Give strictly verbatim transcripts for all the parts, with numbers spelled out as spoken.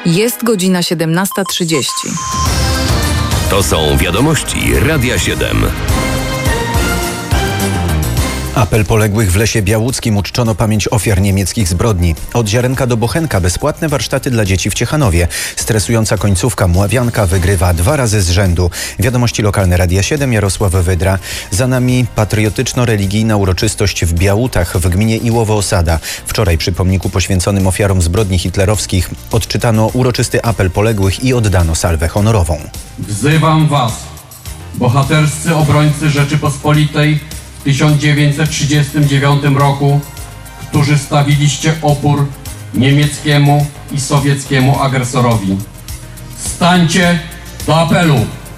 Jest godzina siedemnasta trzydzieści. To są wiadomości Radia siedem. Apel poległych w Lesie Białuckim uczczono pamięć ofiar niemieckich zbrodni. Od Ziarenka do Bochenka bezpłatne warsztaty dla dzieci w Ciechanowie. Stresująca końcówka Mławianka wygrywa dwa razy z rzędu. Wiadomości lokalne Radia siedem, Jarosław Wydra. Za nami patriotyczno-religijna uroczystość w Białutach w gminie Iłowo-Osada. Wczoraj przy pomniku poświęconym ofiarom zbrodni hitlerowskich odczytano uroczysty apel poległych i oddano salwę honorową. Wzywam was, bohaterscy obrońcy Rzeczypospolitej, w tysiąc dziewięćset trzydziestym dziewiątym roku, którzy stawiliście opór niemieckiemu i sowieckiemu agresorowi. Stańcie do apelu!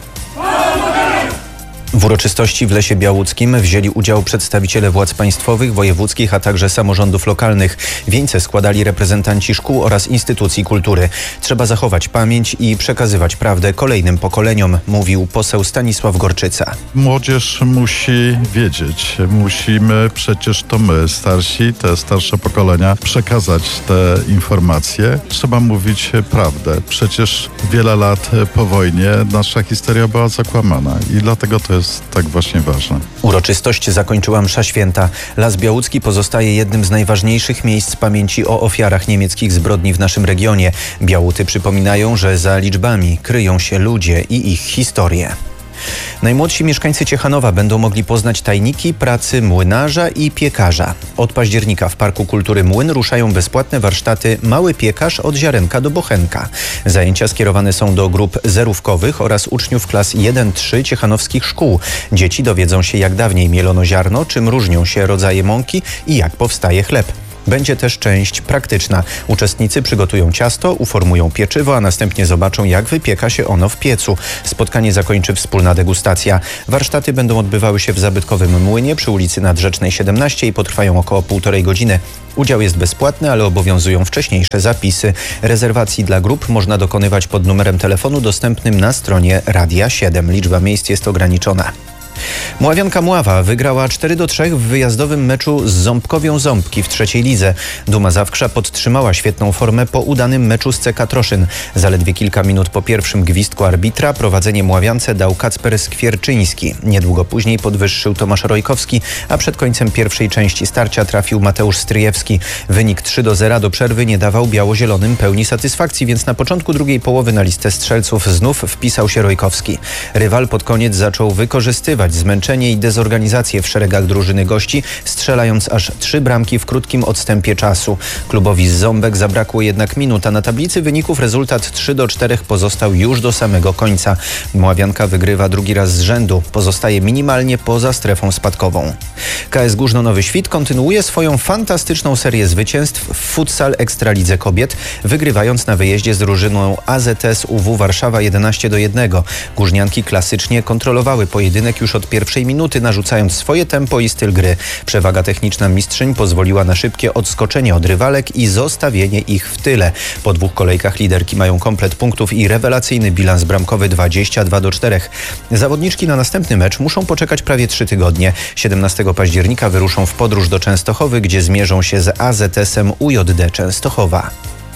W uroczystości w Lesie Białuckim wzięli udział przedstawiciele władz państwowych, wojewódzkich, a także samorządów lokalnych. Wieńce składali reprezentanci szkół oraz instytucji kultury. Trzeba zachować pamięć i przekazywać prawdę kolejnym pokoleniom, mówił poseł Stanisław Gorczyca. Młodzież musi wiedzieć, musimy przecież to my, starsi, te starsze pokolenia, przekazać te informacje. Trzeba mówić prawdę. Przecież wiele lat po wojnie nasza historia była zakłamana i dlatego to jest jest tak właśnie ważne. Uroczystość zakończyła msza święta. Las Białucki pozostaje jednym z najważniejszych miejsc pamięci o ofiarach niemieckich zbrodni w naszym regionie. Białuty przypominają, że za liczbami kryją się ludzie i ich historie. Najmłodsi mieszkańcy Ciechanowa będą mogli poznać tajniki pracy młynarza i piekarza. Od października w Parku Kultury Młyn ruszają bezpłatne warsztaty Mały Piekarz od Ziarenka do Bochenka. Zajęcia skierowane są do grup zerówkowych oraz uczniów klas jeden trzy ciechanowskich szkół. Dzieci dowiedzą się, jak dawniej mielono ziarno, czym różnią się rodzaje mąki i jak powstaje chleb. Będzie też część praktyczna. Uczestnicy przygotują ciasto, uformują pieczywo, a następnie zobaczą, jak wypieka się ono w piecu. Spotkanie zakończy wspólna degustacja. Warsztaty będą odbywały się w zabytkowym młynie przy ulicy Nadrzecznej siedemnaście i potrwają około półtorej godziny. Udział jest bezpłatny, ale obowiązują wcześniejsze zapisy. Rezerwacji dla grup można dokonywać pod numerem telefonu dostępnym na stronie Radia siedem. Liczba miejsc jest ograniczona. Mławianka Mława wygrała cztery do trzech w wyjazdowym meczu z Ząbkowią Ząbki w trzeciej lidze. Duma Zawkrza podtrzymała świetną formę po udanym meczu z C K Troszyn. Zaledwie kilka minut po pierwszym gwizdku arbitra prowadzenie Mławiance dał Kacper Skwierczyński. Niedługo później podwyższył Tomasz Rojkowski, a przed końcem pierwszej części starcia trafił Mateusz Stryjewski. Wynik trzy do zera do przerwy nie dawał biało-zielonym pełni satysfakcji, więc na początku drugiej połowy na listę strzelców znów wpisał się Rojkowski. Rywal pod koniec zaczął wykorzystywać zmęczenie i dezorganizację w szeregach drużyny gości, strzelając aż trzy bramki w krótkim odstępie czasu. Klubowi z Ząbek zabrakło jednak minut, a na tablicy wyników rezultat trzy do czterech pozostał już do samego końca. Mławianka wygrywa drugi raz z rzędu, pozostaje minimalnie poza strefą spadkową. K S Górzno Nowy Świt kontynuuje swoją fantastyczną serię zwycięstw w futsal Ekstralidze Kobiet, wygrywając na wyjeździe z drużyną A Z S U W Warszawa jedenaście do jednego. Górznianki klasycznie kontrolowały pojedynek już od pierwszej minuty, narzucając swoje tempo i styl gry. Przewaga techniczna mistrzyń pozwoliła na szybkie odskoczenie od rywalek i zostawienie ich w tyle. Po dwóch kolejkach liderki mają komplet punktów i rewelacyjny bilans bramkowy dwadzieścia dwa do czterech. Zawodniczki na następny mecz muszą poczekać prawie trzy tygodnie. siedemnastego października wyruszą w podróż do Częstochowy, gdzie zmierzą się z A Z S-em U J D Częstochowa.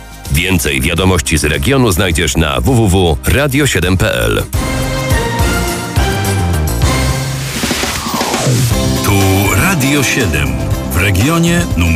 Więcej wiadomości z regionu znajdziesz na w w w kropka radio siedem kropka p l. Tu Radio siedem w regionie numer